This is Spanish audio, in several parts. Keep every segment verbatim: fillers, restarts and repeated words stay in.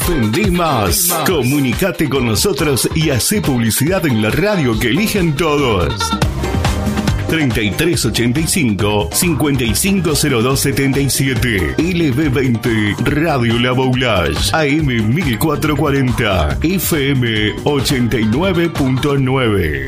Vendé más. Comunicate con nosotros y hacé publicidad en la radio que eligen todos. treinta y tres ochenta y cinco, cincuenta y cinco cero dos setenta y siete. L B veinte Radio La Boulage. A M mil cuatrocientos cuarenta. F M ochenta y nueve punto nueve.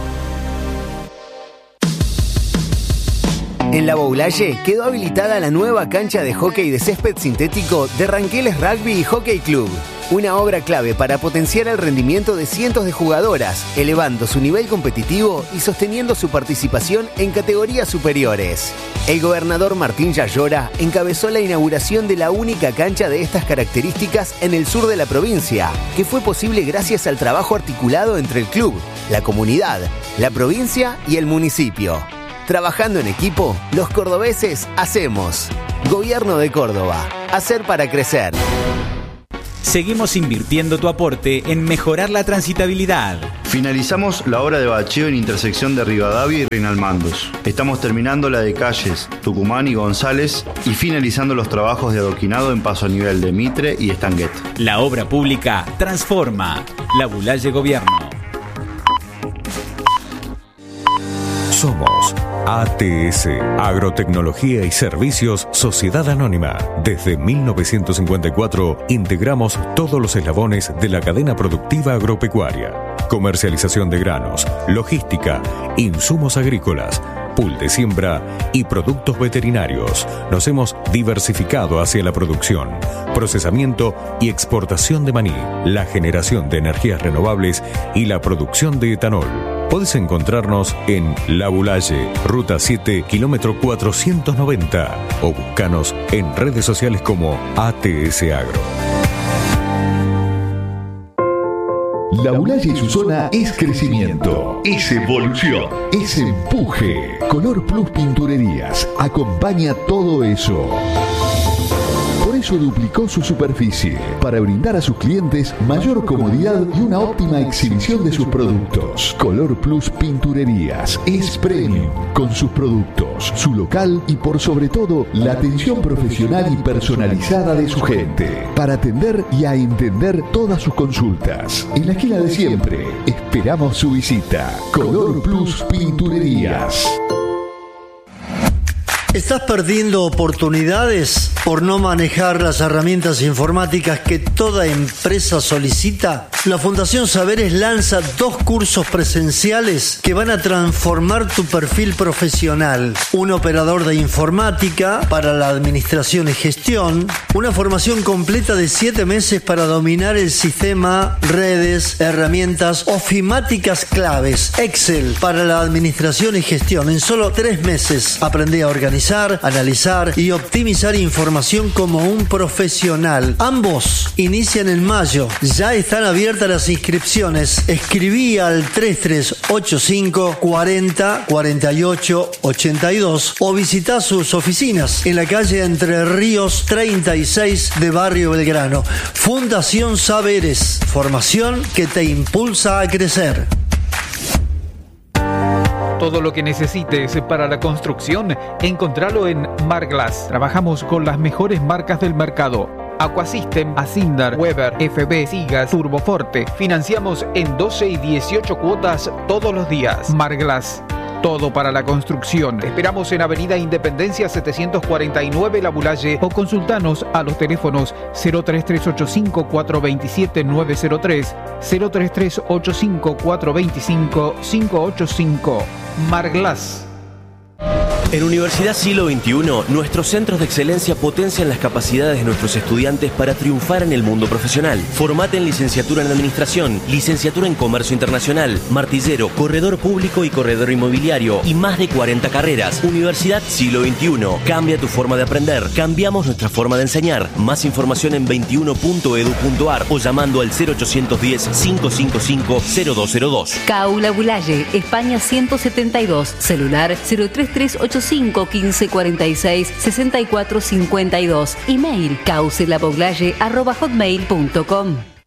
En La Boulaye quedó habilitada la nueva cancha de hockey de césped sintético de Ranqueles Rugby y Hockey Club. Una obra clave para potenciar el rendimiento de cientos de jugadoras, elevando su nivel competitivo y sosteniendo su participación en categorías superiores. El gobernador Martín Yayora encabezó la inauguración de la única cancha de estas características en el sur de la provincia, que fue posible gracias al trabajo articulado entre el club, la comunidad, la provincia y el municipio. Trabajando en equipo, los cordobeses hacemos. Gobierno de Córdoba. Hacer para crecer. Seguimos invirtiendo tu aporte en mejorar la transitabilidad. Finalizamos la obra de bacheo en intersección de Rivadavia y Reinalmandos. Estamos terminando la de calles Tucumán y González y finalizando los trabajos de adoquinado en paso a nivel de Mitre y Estanguet. La obra pública transforma. La Boulaye Gobierno. Somos A T S, Agrotecnología y Servicios Sociedad Anónima. Desde mil novecientos cincuenta y cuatro integramos todos los eslabones de la cadena productiva agropecuaria. Comercialización de granos, logística, insumos agrícolas, pool de siembra y productos veterinarios. Nos hemos diversificado hacia la producción, procesamiento y exportación de maní, la generación de energías renovables y la producción de etanol. Podés encontrarnos en La Boulaye, Ruta siete, kilómetro cuatrocientos noventa, o buscanos en redes sociales como A T S Agro. La Boulaye y su zona es crecimiento, es evolución, es empuje. Color Plus Pinturerías acompaña todo eso. Por eso duplicó su superficie, para brindar a sus clientes mayor comodidad y una óptima exhibición de sus productos. Color Plus Pinturerías es premium, con sus productos, su local y por sobre todo la atención profesional y personalizada de su gente, para atender y a entender todas sus consultas. En la esquina de siempre, esperamos su visita. Color Plus Pinturerías. ¿Estás perdiendo oportunidades por no manejar las herramientas informáticas que toda empresa solicita? La Fundación Saberes lanza dos cursos presenciales que van a transformar tu perfil profesional. Un operador de informática para la administración y gestión. Una formación completa de siete meses para dominar el sistema, redes, herramientas ofimáticas claves. Excel para la administración y gestión. En solo tres meses aprendí a organizar, analizar y optimizar información como un profesional. Ambos inician en mayo. Ya están abiertas las inscripciones. Escribí al tres tres ocho cinco, cuarenta, cuarenta y ocho, ochenta y dos o visita sus oficinas en la calle Entre Ríos treinta y seis de Barrio Belgrano. Fundación Saberes. Formación que te impulsa a crecer. Todo lo que necesites para la construcción, encontralo en Marglass. Trabajamos con las mejores marcas del mercado. Aquasystem, Asindar, Weber, F B, Sigas, Turboforte. Financiamos en doce y dieciocho cuotas todos los días. Marglass. Todo para la construcción. Te esperamos en Avenida Independencia setecientos cuarenta y nueve La Boulaye o consultanos a los teléfonos cero tres tres ocho cinco, cuatro dos siete, nueve cero tres, cero tres tres ocho cinco, cuatro dos cinco, cinco ocho cinco. Marglass. En Universidad Siglo veintiuno, nuestros centros de excelencia potencian las capacidades de nuestros estudiantes para triunfar en el mundo profesional. Formate en licenciatura en Administración, licenciatura en Comercio Internacional, martillero, corredor público y corredor inmobiliario y más de cuarenta carreras. Universidad Siglo veintiuno. Cambia tu forma de aprender. Cambiamos nuestra forma de enseñar. Más información en veintiuno punto edu punto ar o llamando al cero ochocientos diez, cinco cinco cinco, cero dos cero dos. C A U La Boulaye, España ciento setenta y dos. Celular cero tres tres ocho cinco, quince, cuarenta y seis, sesenta y cuatro cincuenta y dos. Email causelaboglaye arroba hotmail punto com.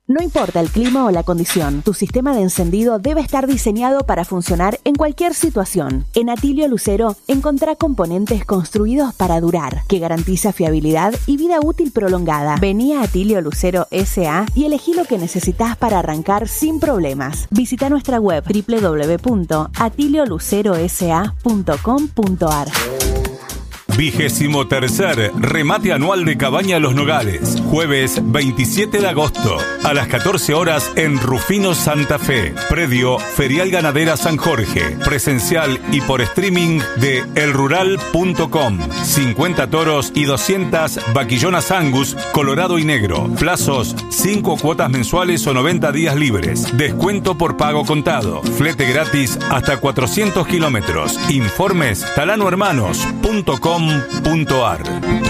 No importa el clima o la condición, tu sistema de encendido debe estar diseñado para funcionar en cualquier situación. En Atilio Lucero encontrá componentes construidos para durar, que garantiza fiabilidad y vida útil prolongada. Vení a Atilio Lucero S A y elegí lo que necesitas para arrancar sin problemas. Visita nuestra web doble u doble u doble u punto atilio lucero s a punto com punto a r. Vigésimo tercer remate anual de Cabaña Los Nogales, jueves veintisiete de agosto, a las catorce horas en Rufino Santa Fe, predio Ferial Ganadera San Jorge, presencial y por streaming de el rural punto com. cincuenta toros y doscientas vaquillonas Angus, colorado y negro. Plazos, cinco cuotas mensuales o noventa días libres. Descuento por pago contado. Flete gratis hasta cuatrocientos kilómetros. Informes talano hermanos punto com punto a r.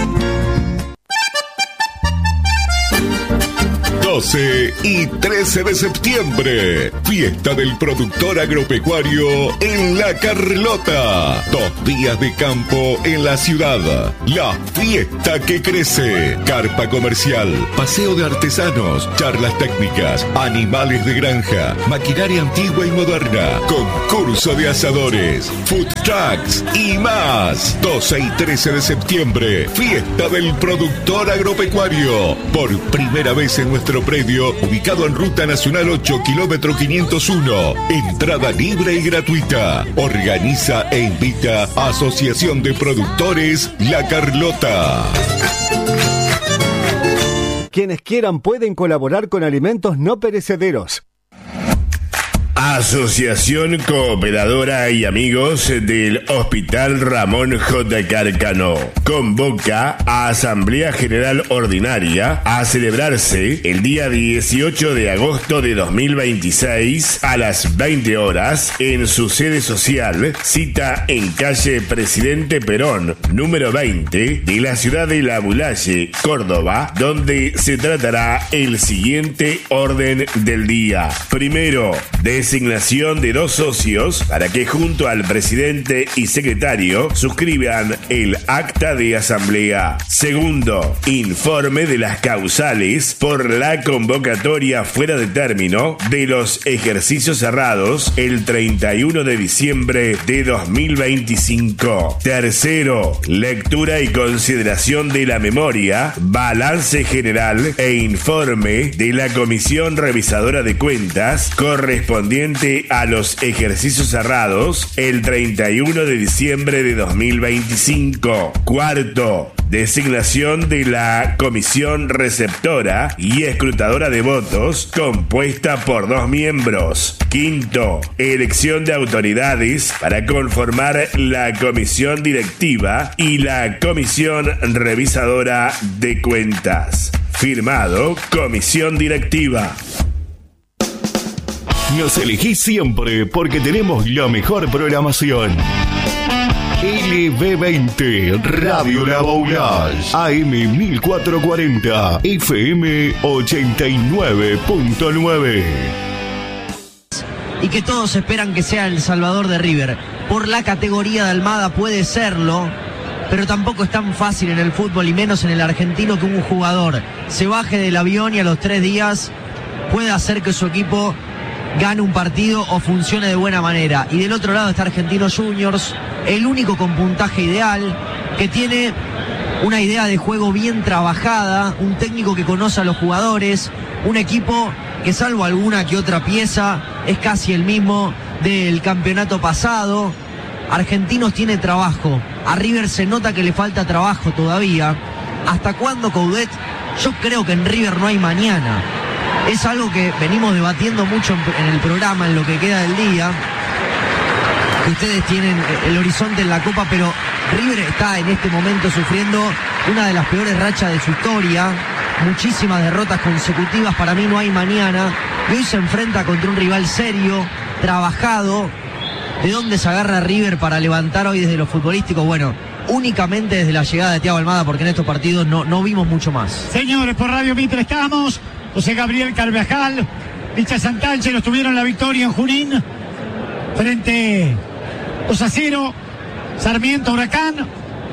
doce y trece de septiembre, fiesta del productor agropecuario en La Carlota. Dos días de campo en la ciudad. La fiesta que crece. Carpa comercial, paseo de artesanos, charlas técnicas, animales de granja, maquinaria antigua y moderna, concurso de asadores, food trucks y más. doce y trece de septiembre, fiesta del productor agropecuario. Por primera vez en nuestro predio, ubicado en Ruta Nacional ocho, kilómetro quinientos uno. Entrada libre y gratuita. Organiza e invita a Asociación de Productores La Carlota. Quienes quieran pueden colaborar con alimentos no perecederos. Asociación Cooperadora y Amigos del Hospital Ramón J. Carcano convoca a Asamblea General Ordinaria a celebrarse el día dieciocho de agosto de dos mil veintiséis a las veinte horas en su sede social, cita en calle Presidente Perón, número veinte, de la ciudad de La Bulaye, Córdoba, donde se tratará el siguiente orden del día. Primero, de designación de dos socios para que junto al presidente y secretario suscriban el acta de asamblea. Segundo, informe de las causales por la convocatoria fuera de término de los ejercicios cerrados el treinta y uno de diciembre de dos mil veinticinco. Tercero, lectura y consideración de la memoria, balance general e informe de la Comisión Revisadora de Cuentas correspondiente a los ejercicios cerrados el treinta y uno de diciembre de dos mil veinticinco. Cuarto, designación de la comisión receptora y escrutadora de votos compuesta por dos miembros. Quinto, elección de autoridades para conformar la comisión directiva y la comisión revisadora de cuentas. Firmado, comisión directiva. Nos elegís siempre porque tenemos la mejor programación. L B veinte, Radio La Boulage, A M mil cuatrocientos cuarenta, F M ochenta y nueve punto nueve. Y que todos esperan que sea el salvador de River. Por la categoría de Almada puede serlo, pero tampoco es tan fácil en el fútbol y menos en el argentino que un jugador se baje del avión y a los tres días pueda hacer que su equipo gane un partido o funcione de buena manera. Y del otro lado está Argentinos Juniors, el único con puntaje ideal, que tiene una idea de juego bien trabajada, un técnico que conoce a los jugadores, un equipo que salvo alguna que otra pieza es casi el mismo del campeonato pasado. Argentinos tiene trabajo, a River se nota que le falta trabajo todavía. ¿Hasta cuándo, Coudet? Yo creo que en River no hay mañana. Es algo que venimos debatiendo mucho en el programa, en lo que queda del día, que ustedes tienen el horizonte en la Copa, pero River está en este momento sufriendo una de las peores rachas de su historia, muchísimas derrotas consecutivas, para mí no hay mañana, y hoy se enfrenta contra un rival serio, trabajado. ¿De dónde se agarra River para levantar hoy desde lo futbolístico? Bueno, únicamente desde la llegada de Thiago Almada, porque en estos partidos no, no vimos mucho más. Señores, por Radio Mitre estamos. José Gabriel Carvajal, Licha Santángel tuvieron la victoria en Junín frente dos a cero, Sarmiento Huracán.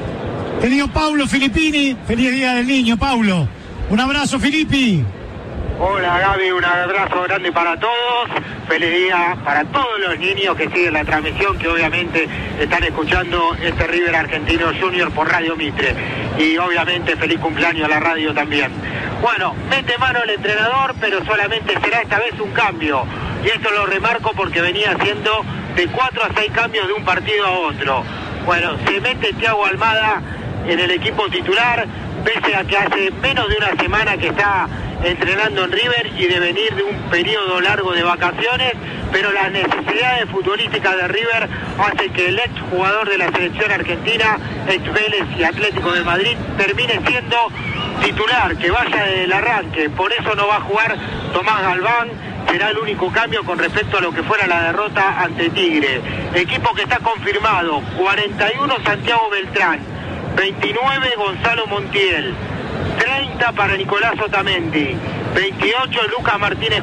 Querido Paulo Filippini, feliz día del niño, Paulo. Un abrazo, Filippi. Hola Gaby, un abrazo grande para todos, feliz día para todos los niños que siguen la transmisión, que obviamente están escuchando este River Argentino Junior por Radio Mitre, y obviamente feliz cumpleaños a la radio también. Bueno, mete mano el entrenador, pero solamente será esta vez un cambio, y esto lo remarco porque venía haciendo de cuatro a seis cambios de un partido a otro. Bueno, se mete Thiago Almada en el equipo titular, pese a que hace menos de una semana que está entrenando en River y de venir de un periodo largo de vacaciones, pero las necesidades futbolísticas de River hacen que el ex jugador de la selección argentina, ex Vélez y Atlético de Madrid, termine siendo titular, que vaya desde el arranque. Por eso no va a jugar Tomás Galván, será el único cambio con respecto a lo que fuera la derrota ante Tigre. Equipo que está confirmado: cuarenta y uno Santiago Beltrán, veintinueve Gonzalo Montiel, treinta para Nicolás Otamendi, veintiocho Lucas Martínez,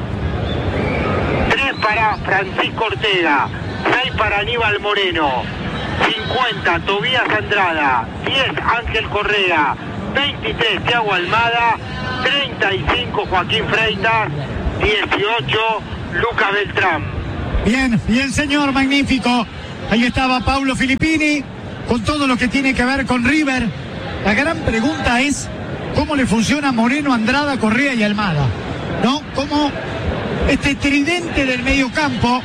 tres para Francisco Ortega, seis para Aníbal Moreno, cincuenta Tobías Andrada, diez Ángel Correa, veintitrés Thiago Almada, treinta y cinco Joaquín Freitas, dieciocho Lucas Beltrán. Bien, bien señor, magnífico. Ahí estaba Paulo Filippini con todo lo que tiene que ver con River. La gran pregunta es cómo le funciona Moreno, Andrada, Correa y Almada, ¿no? Cómo este tridente del mediocampo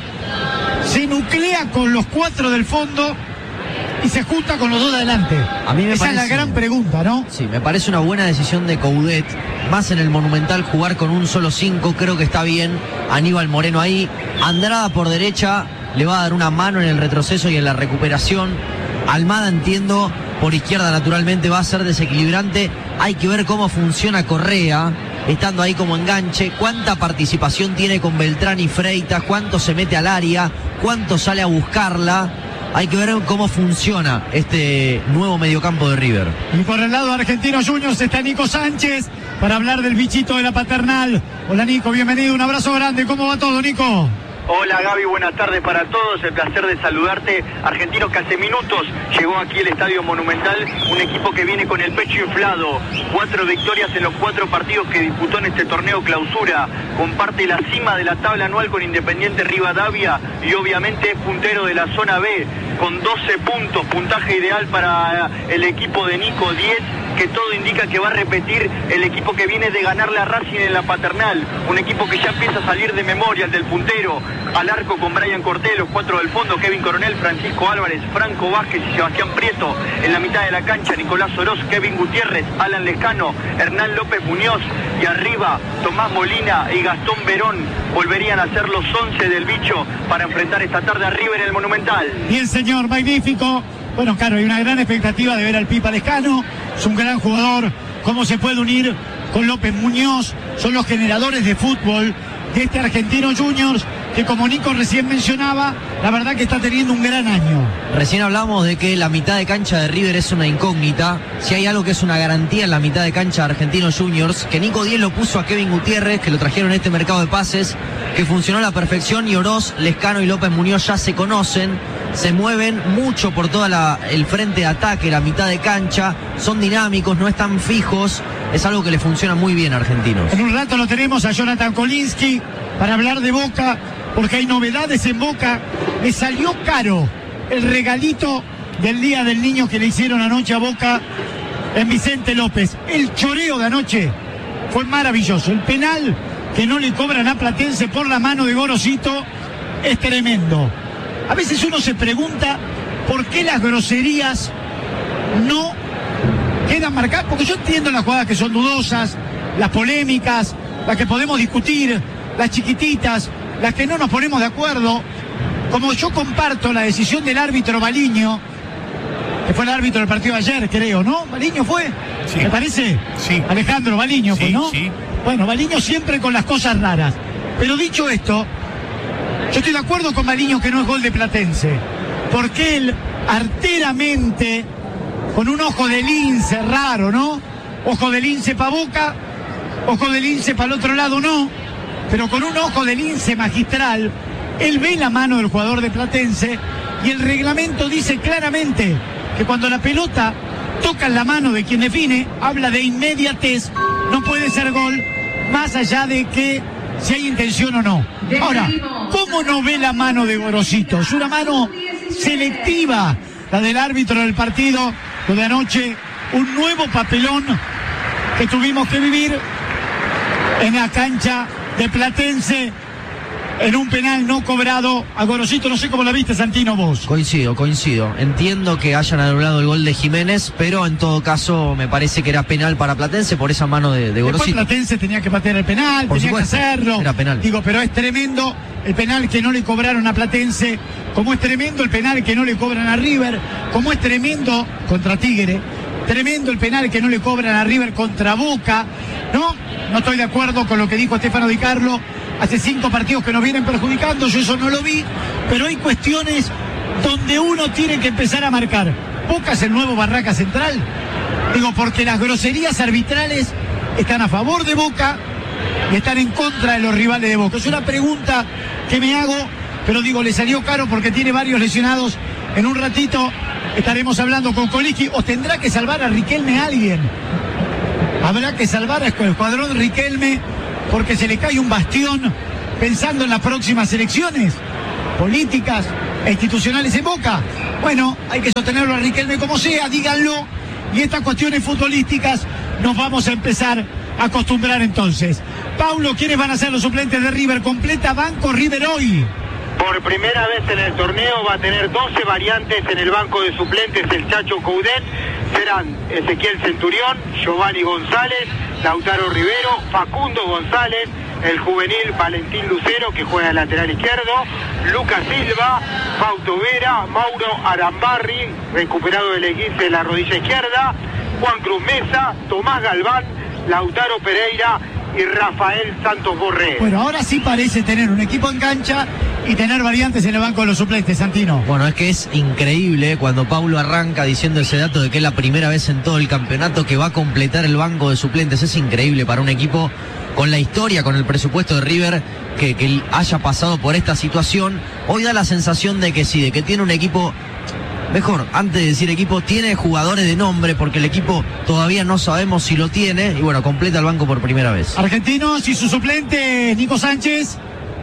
se nuclea con los cuatro del fondo y se junta con los dos de adelante. A mí me Esa parece, es la gran pregunta, ¿no? Sí, me parece una buena decisión de Coudet, más en el Monumental jugar con un solo cinco, creo que está bien. Aníbal Moreno ahí, Andrada por derecha, le va a dar una mano en el retroceso y en la recuperación. Almada, entiendo, por izquierda naturalmente va a ser desequilibrante. Hay que ver cómo funciona Correa, estando ahí como enganche, cuánta participación tiene con Beltrán y Freitas, cuánto se mete al área, cuánto sale a buscarla. Hay que ver cómo funciona este nuevo mediocampo de River. Y por el lado argentino Juniors está Nico Sánchez para hablar del bichito de la paternal. Hola Nico, bienvenido, un abrazo grande. ¿Cómo va todo, Nico? Hola Gaby, buenas tardes para todos, el placer de saludarte. Argentino que hace minutos llegó aquí al Estadio Monumental, un equipo que viene con el pecho inflado, cuatro victorias en los cuatro partidos que disputó en este torneo clausura, comparte la cima de la tabla anual con Independiente Rivadavia y obviamente es puntero de la zona B, con doce puntos, puntaje ideal para el equipo de Nico, diez, que todo indica que va a repetir el equipo que viene de ganarle a Racing en la paternal, un equipo que ya empieza a salir de memoria, el del puntero, al arco con Brian Cortés, los cuatro del fondo, Kevin Coronel, Francisco Álvarez, Franco Vázquez y Sebastián Prieto, en la mitad de la cancha Nicolás Oroz, Kevin Gutiérrez, Alan Lescano, Hernán López Muñoz, y arriba Tomás Molina y Gastón Verón volverían a ser los once del bicho para enfrentar esta tarde a River en el Monumental. Bien señor, magnífico. Bueno, claro, hay una gran expectativa de ver al Pipa Lescano, es un gran jugador, cómo se puede unir con López Muñoz, son los generadores de fútbol de este Argentino Juniors, que como Nico recién mencionaba, la verdad que está teniendo un gran año. Recién hablamos de que la mitad de cancha de River es una incógnita. Si hay algo que es una garantía en la mitad de cancha de Argentinos Juniors, que Nico Díez lo puso a Kevin Gutiérrez, que lo trajeron en este mercado de pases, que funcionó a la perfección, y Oroz, Lescano y López Muñoz ya se conocen, se mueven mucho por todo el frente de ataque, la mitad de cancha, son dinámicos, no están fijos, es algo que le funciona muy bien a Argentinos. En un rato lo tenemos a Jonathan Kolinsky para hablar de Boca, porque hay novedades en Boca. Le salió caro el regalito del Día del Niño que le hicieron anoche a Boca en Vicente López. El choreo de anoche fue maravilloso. El penal que no le cobran a Platense por la mano de Gorosito es tremendo. A veces uno se pregunta por qué las groserías no quedan marcadas, porque yo entiendo las jugadas que son dudosas, las polémicas, las que podemos discutir, las chiquititas, las que no nos ponemos de acuerdo. Como yo comparto la decisión del árbitro Baliño, que fue el árbitro del partido de ayer, creo, ¿no? ¿Baliño fue? Sí. ¿Me parece? Sí. Alejandro Baliño sí, fue, ¿no? Sí. Bueno, Baliño siempre con las cosas raras. Pero dicho esto, yo estoy de acuerdo con Baliño que no es gol de Platense, porque él arteramente, con un ojo de lince raro, ¿no? Ojo de lince para Boca, ojo de lince para el otro lado, no. Pero con un ojo de lince magistral, él ve la mano del jugador de Platense y el reglamento dice claramente que cuando la pelota toca en la mano de quien define, habla de inmediatez, no puede ser gol, más allá de que si hay intención o no. Ahora, ¿cómo no ve la mano de Gorosito? Es una mano selectiva, la del árbitro del partido, lo de anoche, un nuevo papelón que tuvimos que vivir en la cancha de Platense, en un penal no cobrado a Gorosito. No sé cómo la viste, Santino, vos. Coincido, coincido. Entiendo que hayan anulado el gol de Jiménez, pero en todo caso me parece que era penal para Platense por esa mano de, de Gorosito. Después Platense tenía que patear el penal, por tenía supuesto, que hacerlo. Era penal. Digo, pero es tremendo el penal que no le cobraron a Platense, como es tremendo el penal que no le cobran a River, como es tremendo contra Tigre, tremendo el penal que no le cobran a River contra Boca. No, no estoy de acuerdo con lo que dijo Stefano Di Carlo. Hace cinco partidos que nos vienen perjudicando, yo eso no lo vi, pero hay cuestiones donde uno tiene que empezar a marcar. Boca es el nuevo Barraca Central. Digo, porque las groserías arbitrales están a favor de Boca y están en contra de los rivales de Boca. Es una pregunta que me hago, pero digo, le salió caro porque tiene varios lesionados. En un ratito estaremos hablando con Coliski, o tendrá que salvar a Riquelme a alguien. Habrá que salvar al escuadrón Riquelme, porque se le cae un bastión pensando en las próximas elecciones políticas e institucionales en Boca. Bueno, hay que sostenerlo a Riquelme como sea, díganlo, y estas cuestiones futbolísticas nos vamos a empezar a acostumbrar entonces. Paulo, ¿quiénes van a ser los suplentes de River? Completa banco River hoy. Por primera vez en el torneo va a tener doce variantes en el banco de suplentes el Chacho Coudet. Serán Ezequiel Centurión, Giovanni González, Lautaro Rivero, Facundo González, el juvenil Valentín Lucero, que juega de lateral izquierdo, Lucas Silva, Fausto Vera, Mauro Arambarri, recuperado del esguince de la rodilla izquierda, Juan Cruz Mesa, Tomás Galván, Lautaro Pereira y Rafael Santos Borré. Bueno, ahora sí parece tener un equipo en cancha y tener variantes en el banco de los suplentes, Santino. Bueno, es que es increíble cuando Paulo arranca diciendo ese dato de que es la primera vez en todo el campeonato que va a completar el banco de suplentes. Es increíble para un equipo con la historia, con el presupuesto de River, que, que haya pasado por esta situación. Hoy da la sensación de que sí, de que tiene un equipo, mejor, antes de decir equipo, tiene jugadores de nombre, porque el equipo todavía no sabemos si lo tiene, y bueno, completa el banco por primera vez. Argentinos y su suplente, Nico Sánchez.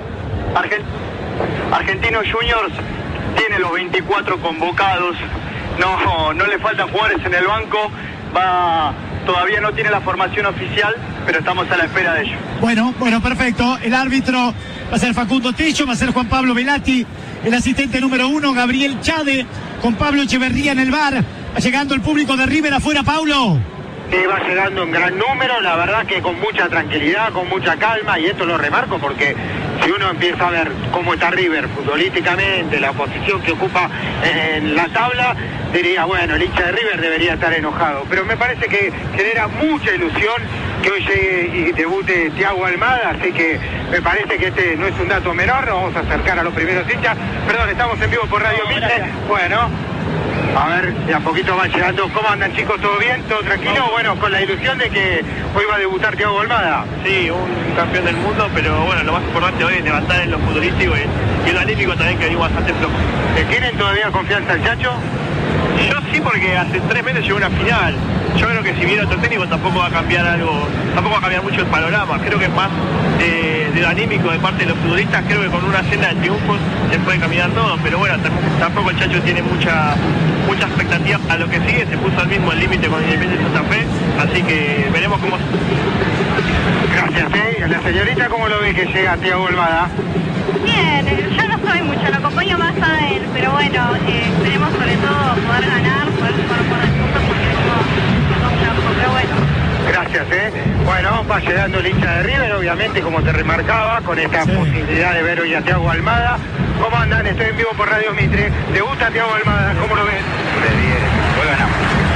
Argent Argentinos Juniors tiene los veinticuatro convocados, no, no le faltan jugadores en el banco, va, todavía no tiene la formación oficial, pero estamos a la espera de ello. Bueno, bueno, perfecto. El árbitro va a ser Facundo Tello, va a ser Juan Pablo Velati, el asistente número uno, Gabriel Chade, con Pablo Echeverría en el bar. Va llegando el público de River afuera, Paulo. Sí, va llegando en gran número, la verdad que con mucha tranquilidad, con mucha calma, y esto lo remarco porque si uno empieza a ver cómo está River futbolísticamente, la posición que ocupa en la tabla, diría, bueno, el hincha de River debería estar enojado, pero me parece que genera mucha ilusión que hoy llegue y debute Thiago Almada, así que me parece que este no es un dato menor. Nos vamos a acercar a los primeros hinchas. Perdón, estamos en vivo por Radio Mitre. Bueno, a ver, de a poquito van llegando. ¿Cómo andan, chicos? ¿Todo bien? ¿Todo tranquilo? Bueno, con la ilusión de que hoy va a debutar Thiago Almada. Sí, un campeón del mundo, pero bueno, lo más importante hoy es levantar en lo futbolístico y, y lo anímico también, que venimos bastante flojo. ¿Tienen todavía confianza el Chacho? Yo sí, porque hace tres meses llegó una final. Yo creo que si viene otro técnico tampoco va a cambiar algo, tampoco va a cambiar mucho el panorama. Creo que es más de, de lo anímico de parte de los futbolistas. Creo que con una senda de triunfos se puede caminar todo, pero bueno, tampoco el Chacho tiene mucha mucha expectativa a lo que sigue. Se puso al mismo el límite con Independiente Santa Fe, así que veremos cómo. Gracias, ¿eh? La señorita, ¿cómo lo ve que llega Thiago Almada? Bien, yo no soy mucho, lo acompaño más a él, pero bueno, eh, esperemos sobre todo poder ganar, poder jugar por el punto, porque venimos, pero bueno. Gracias, ¿eh? Bueno, va llegando el hincha de River, obviamente, como te remarcaba, con esta sí. posibilidad de ver hoy a Thiago Almada. ¿Cómo andan? Estoy en vivo por Radio Mitre. ¿Te gusta Thiago Almada? ¿Cómo lo ves? Muy bien, hoy ganamos.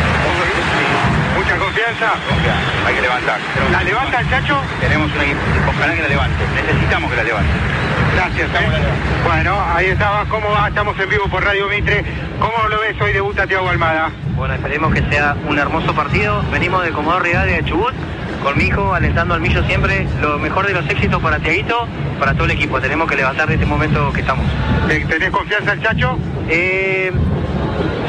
¿Mucha confianza? Confianza, hay que levantar. ¿La levanta el Chacho? Tenemos un equipo, ojalá que la levante. Necesitamos que la levante. Gracias, ¿eh? Bueno, ahí estaba. ¿Cómo va? Estamos en vivo por Radio Mitre. ¿Cómo lo ves hoy? Debuta Thiago Almada. Bueno, esperemos que sea un hermoso partido. Venimos del Comodoro Rivadavia de Chubut, con mi hijo, alentando al Millo siempre. Lo mejor de los éxitos para Thiaguito, para todo el equipo. Tenemos que levantar de este momento que estamos. ¿Tenés confianza el Chacho? Eh...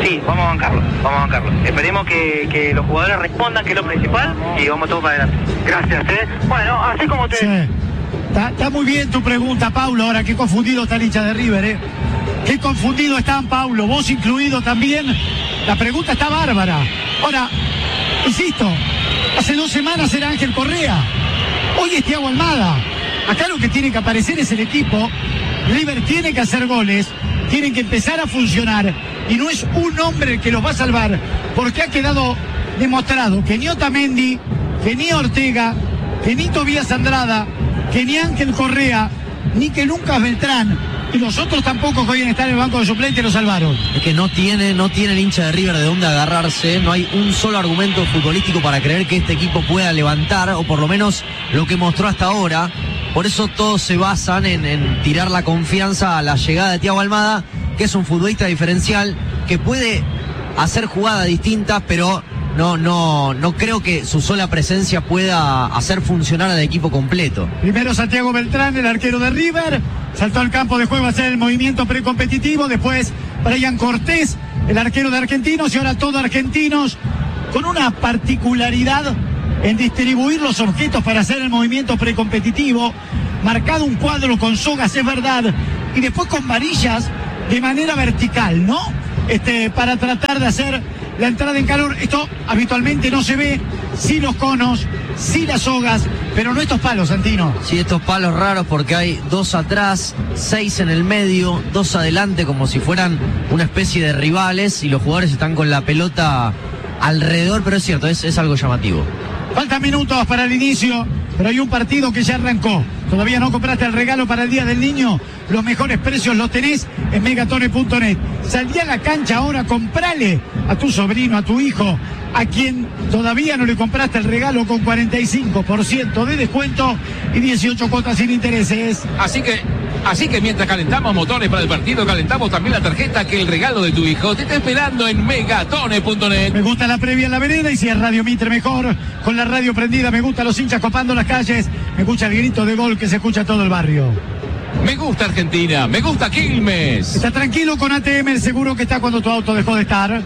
Sí, vamos a bancarlo, vamos a bancarlo. Esperemos que, que los jugadores respondan, que es lo principal, y vamos todos para adelante. Gracias, ¿eh? Bueno, así como te... Sí. Está, está muy bien tu pregunta, Paulo. Ahora, qué confundido está el hincha de River, ¿eh? Qué confundido están, Paulo. Vos incluido también. La pregunta está bárbara. Ahora, insisto, hace dos semanas era Ángel Correa. Hoy es Thiago Almada. Acá lo que tiene que aparecer es el equipo. River tiene que hacer goles. Tienen que empezar a funcionar. Y no es un hombre el que los va a salvar. Porque ha quedado demostrado que ni Otamendi, que ni Ortega, que ni Tobías Andrada, que ni Ángel Correa, ni que Lucas Beltrán, y los otros tampoco que hoy están en el banco de suplentes lo salvaron. Es que no tiene, no tiene el hincha de River de dónde agarrarse, no hay un solo argumento futbolístico para creer que este equipo pueda levantar, o por lo menos lo que mostró hasta ahora. Por eso todos se basan en, en tirar la confianza a la llegada de Thiago Almada, que es un futbolista diferencial, que puede hacer jugadas distintas, pero no, no, no creo que su sola presencia pueda hacer funcionar al equipo completo. Primero Santiago Beltrán, el arquero de River, saltó al campo de juego a hacer el movimiento precompetitivo. Después Brian Cortés, el arquero de Argentinos, y ahora todos argentinos, con una particularidad en distribuir los objetos para hacer el movimiento precompetitivo. Marcado un cuadro con sogas, es verdad, y después con varillas de manera vertical, ¿no? Este, para tratar de hacer la entrada en calor. Esto habitualmente no se ve. Sí los conos, sí las sogas, pero no estos palos, Santino. Sí, estos palos raros, porque hay dos atrás, seis en el medio, dos adelante, como si fueran una especie de rivales, y los jugadores están con la pelota alrededor, pero es cierto, es, es algo llamativo. Faltan minutos para el inicio, pero hay un partido que ya arrancó. Todavía no compraste el regalo para el Día del Niño. Los mejores precios los tenés en megatone punto net. Salí a la cancha ahora, comprale a tu sobrino, a tu hijo, a quien todavía no le compraste el regalo, con cuarenta y cinco por ciento de descuento y dieciocho cuotas sin intereses. Así que, así que mientras calentamos motores para el partido, calentamos también la tarjeta que el regalo de tu hijo te está esperando en megatone punto net. Me gusta la previa en la vereda, y si es Radio Mitre mejor, con la radio prendida. Me gusta los hinchas copando las calles, me gusta el grito de gol que se escucha todo el barrio. Me gusta Argentina, me gusta Quilmes. Está tranquilo con A T M, el seguro que está cuando tu auto dejó de estar.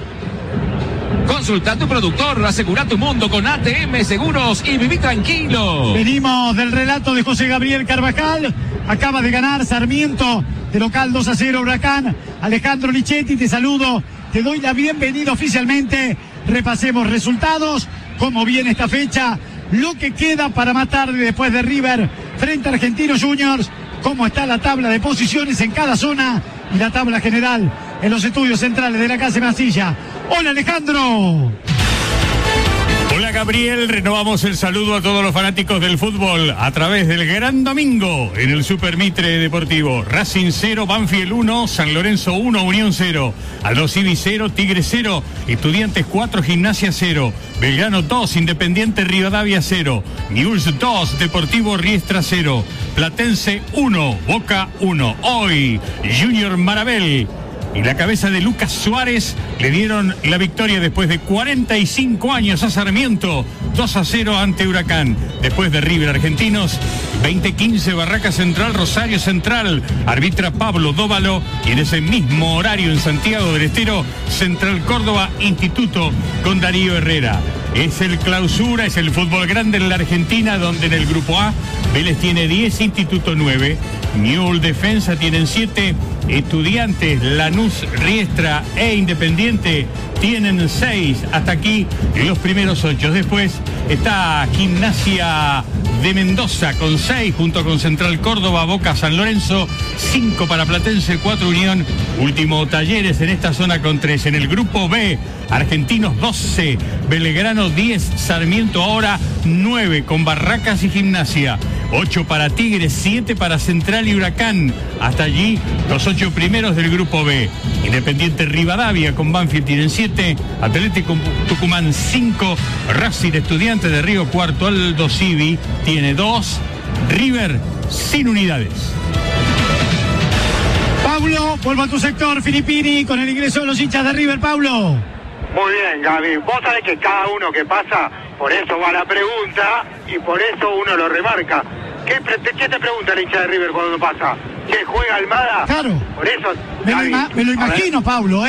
Consulta a tu productor, asegura tu mundo con A T M Seguros y viví tranquilo. Venimos del relato de José Gabriel Carvajal. Acaba de ganar Sarmiento de local dos a cero Huracán. Alejandro Lichetti, te saludo, te doy la bienvenida oficialmente. Repasemos resultados, cómo viene esta fecha, lo que queda para más tarde después de River frente a Argentinos Juniors, cómo está la tabla de posiciones en cada zona y la tabla general en los estudios centrales de la Casa Masilla. Hola, Alejandro. Hola, Gabriel. Renovamos el saludo a todos los fanáticos del fútbol a través del Gran Domingo en el Super Mitre Deportivo. Racing cero, Banfield uno, San Lorenzo uno, Unión cero, Aldo Civi cero, Tigre cero, Estudiantes cuatro, Gimnasia cero, Belgrano dos, Independiente Rivadavia cero, Newell's dos, Deportivo Riestra cero, Platense uno, Boca uno. Hoy, Junior Marabel y la cabeza de Lucas Suárez le dieron la victoria después de cuarenta y cinco años a Sarmiento, dos a cero ante Huracán. Después de River Argentinos, veinte quince Barraca Central, Rosario Central, arbitra Pablo Dóvalo, y en ese mismo horario en Santiago del Estero, Central Córdoba, Instituto con Darío Herrera. Es el clausura, es el fútbol grande en la Argentina, donde en el grupo A, Vélez tiene diez, Instituto nueve, Newell's Defensa tienen siete, Estudiantes, Lanús, Riestra e Independiente tienen seis. Hasta aquí los primeros ocho. Después está Gimnasia de Mendoza con seis, junto con Central Córdoba, Boca, San Lorenzo, cinco para Platense, cuatro Unión, último Talleres en esta zona con tres. En el grupo B, Argentinos doce, Belgrano diez, Sarmiento ahora nueve con Barracas y Gimnasia, ocho para Tigres, siete para Central y Huracán. Hasta allí los ocho primeros del grupo B. Independiente Rivadavia con Banfield tienen siete, Atlético Tucumán cinco, Racing Estudiantes de Río Cuarto, Aldo Civi tiene dos, River sin unidades. Pablo, vuelvo a tu sector, Filippini, con el ingreso de los hinchas de River, Pablo. Muy bien, Gaby. Vos sabés que cada uno que pasa, por eso va la pregunta y por eso uno lo remarca. ¿Qué, qué te pregunta el hincha de River cuando pasa? ¿Qué juega Almada? Claro. Por eso, Me Gaby, lo, ima me lo imagino, Pablo, ¿eh?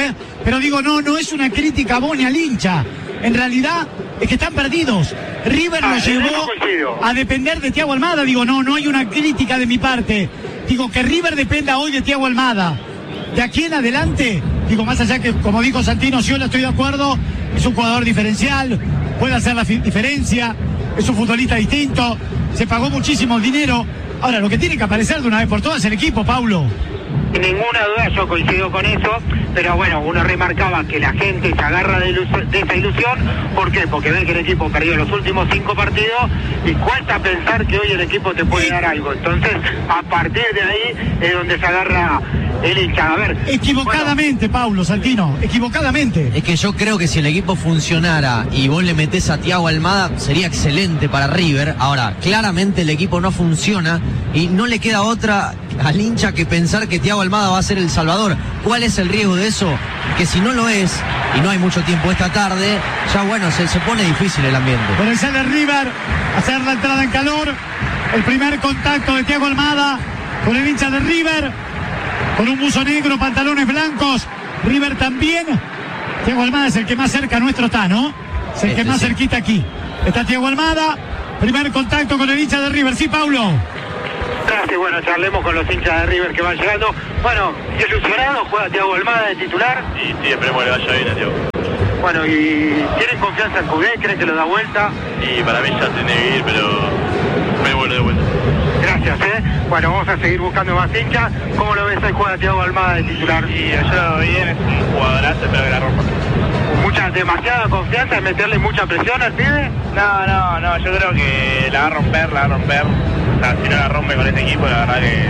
Pero digo, no, no es una crítica a vos ni al hincha. En realidad es que están perdidos. River Ah, los en eso llevó coincido. a depender de Thiago Almada. Digo, no, no hay una crítica de mi parte. Digo, que River dependa hoy de Thiago Almada. De aquí en adelante, digo, más allá que, como dijo Santino Sciola, estoy de acuerdo, es un jugador diferencial, puede hacer la fi- diferencia, es un futbolista distinto, se pagó muchísimo dinero. Ahora, lo que tiene que aparecer de una vez por todas es el equipo, Paulo. Sin ninguna duda yo coincido con eso, pero bueno, uno remarcaba que la gente se agarra de, ilus- de esa ilusión. ¿Por qué? Porque ve que el equipo perdió los últimos cinco partidos y cuesta pensar que hoy el equipo te puede dar algo. Entonces, a partir de ahí es donde se agarra el hincha. A ver, Equivocadamente, Paulo, Santino, equivocadamente. Es que yo creo que si el equipo funcionara y vos le metés a Thiago Almada, sería excelente para River. Ahora, claramente el equipo no funciona y no le queda otra al hincha que pensar que Thiago Almada va a ser el salvador. ¿Cuál es el riesgo de eso? Que si no lo es, y no hay mucho tiempo esta tarde, ya bueno, se, se pone difícil el ambiente. Por el sale River, hacer la entrada en calor, el primer contacto de Thiago Almada con el hincha de River, con un buzo negro, pantalones blancos, River también. Thiago Almada es el que más cerca nuestro está, ¿no? Es el Este que más sí. cerquita aquí. Está Thiago Almada, primer contacto con el hincha de River. Sí, Paulo. gracias, bueno, charlemos con los hinchas de River que van llegando. Bueno, ilusionado, juega Thiago Almada de titular. Y sí, esperemos que le vaya bien a Thiago. Bueno, ¿y tienen confianza en Cudé? ¿Creen que lo da vuelta? Y para mí ya tiene que ir, pero me vuelvo de vuelta. Gracias, ¿eh? Bueno, vamos a seguir buscando más hinchas. ¿Cómo lo ves hoy juega Thiago Almada de titular? Y yo lo veo bien, es un jugadorazo, espero que la rompa. Mucha, demasiada confianza en meterle mucha presión al pibe. No, no, no, yo creo que la va a romper, la va a romper. O sea, si no la rompe con este equipo, la verdad que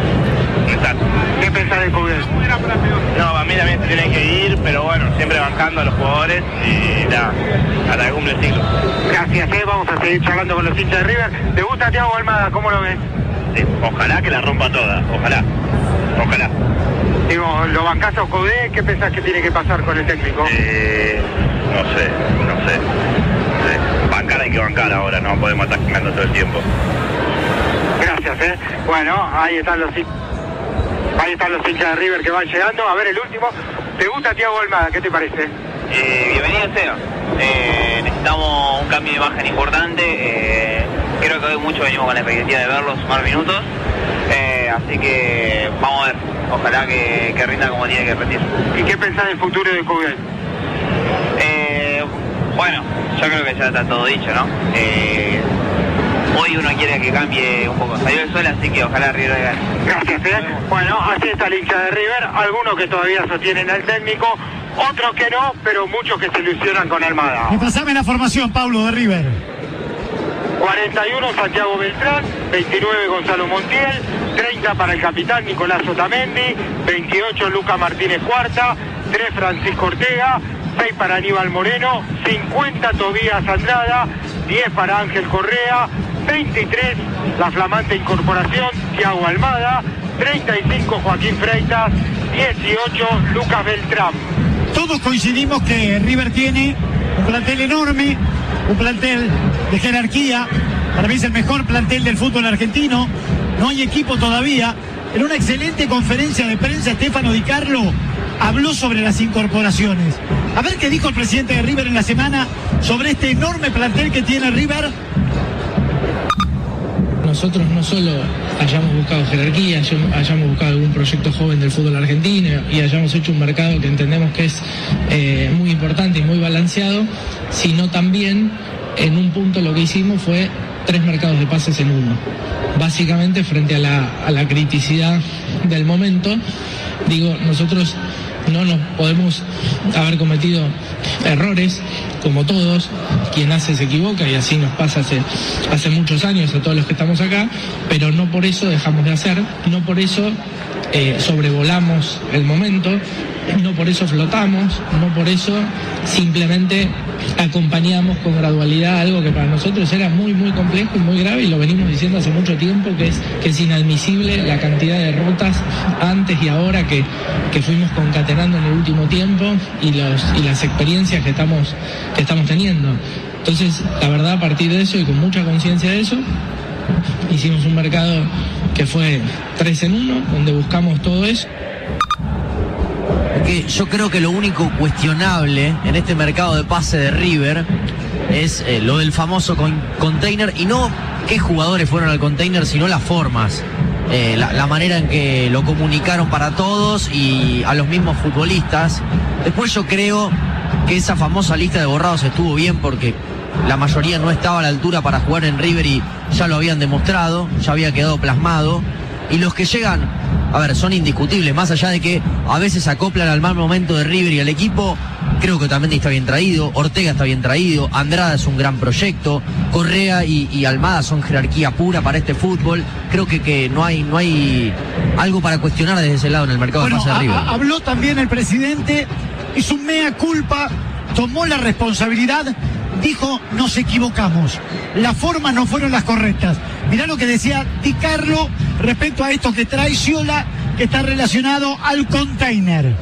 no está. ¿Qué pensás de Cudé? No, para mí también se tienen que ir, pero bueno, siempre bancando a los jugadores y nada, hasta que cumple el ciclo. Gracias, ¿eh? Vamos a seguir charlando con los hinchas de River. ¿Te gusta Thiago Almada? ¿Cómo lo ves? Sí, ojalá que la rompa toda, ojalá, ojalá. Digo, ¿lo bancás a Cudé? ¿Qué pensás que tiene que pasar con el técnico? Eh, no sé, no sé. Eh, bancar hay que bancar ahora, no podemos estar jugando todo el tiempo. Gracias, ¿eh? Bueno, ahí están los hinchas. Ahí están los hinchas de River que van llegando. A ver, el último. ¿Te gusta Thiago Almada? ¿Qué te parece? Eh, bienvenido sea. Eh, necesitamos un cambio de imagen importante. Eh, creo que hoy mucho venimos con la expectativa de verlo, sumar minutos. Eh, así que vamos a ver. Ojalá que, que rinda como tiene que rendir. ¿Y qué pensás del futuro de Cudé? Eh, bueno, yo creo que ya está todo dicho, ¿no? Eh, hoy uno quiere que cambie un poco. Salió el sol, así que ojalá River gane. Gracias, ¿eh? Bueno, así está el hincha de River. Algunos que todavía sostienen al técnico, otros que no, pero muchos que se ilusionan con Almada. Me pasame la formación, Paulo, de River. cuarenta y uno Santiago Beltrán, veintinueve Gonzalo Montiel, treinta para el capitán Nicolás Otamendi, veintiocho Lucas Martínez Cuarta, tres Francisco Ortega, seis para Aníbal Moreno, cincuenta Tobías Andrada, diez para Ángel Correa, veintitrés la flamante incorporación Thiago Almada, treinta y cinco Joaquín Freitas, dieciocho Lucas Beltrán. Todos coincidimos que River tiene un plantel enorme, un plantel de jerarquía, para mí es el mejor plantel del fútbol argentino, no hay equipo todavía. En una excelente conferencia de prensa, Stefano Di Carlo habló sobre las incorporaciones. A ver qué dijo el presidente de River en la semana sobre este enorme plantel que tiene River. Nosotros no solo hayamos buscado jerarquía, hayamos buscado algún proyecto joven del fútbol argentino y hayamos hecho un mercado que entendemos que es eh, muy importante y muy balanceado, sino también en un punto lo que hicimos fue tres mercados de pases en uno. Básicamente frente a la, a la criticidad del momento, digo, nosotros no nos podemos haber cometido errores, como todos, quien hace se equivoca y así nos pasa hace, hace muchos años a todos los que estamos acá, pero no por eso dejamos de hacer, no por eso eh, sobrevolamos el momento, no por eso flotamos, no por eso simplemente acompañamos con gradualidad algo que para nosotros era muy muy complejo y muy grave, y lo venimos diciendo hace mucho tiempo, que es que es inadmisible la cantidad de derrotas antes y ahora que, que fuimos concatenando en el último tiempo y los y las experiencias que estamos que estamos teniendo. Entonces, la verdad, a partir de eso y con mucha conciencia de eso, hicimos un mercado que fue tres en uno, donde buscamos todo eso. que yo creo que lo único cuestionable en este mercado de pase de River es eh, lo del famoso con container, y no qué jugadores fueron al container, sino las formas, eh, la, la manera en que lo comunicaron para todos y a los mismos futbolistas. Después yo creo que esa famosa lista de borrados estuvo bien porque la mayoría no estaba a la altura para jugar en River y ya lo habían demostrado, ya había quedado plasmado. Y los que llegan, a ver, son indiscutibles, más allá de que a veces acoplan al mal momento de River y al equipo. Creo que Otamendi está bien traído, Ortega está bien traído, Andrada es un gran proyecto, Correa y, y Almada son jerarquía pura para este fútbol. Creo que, que no hay no hay algo para cuestionar desde ese lado en el mercado bueno, de pase de River. A, a, habló también el presidente, hizo un mea culpa, tomó la responsabilidad, dijo, nos equivocamos, las formas no fueron las correctas. Mirá lo que decía Di Carlo respecto a esto que trae Sciolà, que está relacionado al container.